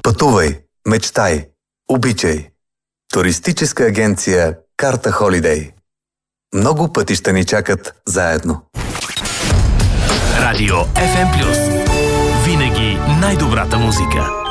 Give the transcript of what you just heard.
Пътувай, мечтай, обичай. Туристическа агенция Карта Холидей. Много пътища ни чакат заедно. Радио FM+. Винаги най-добрата музика.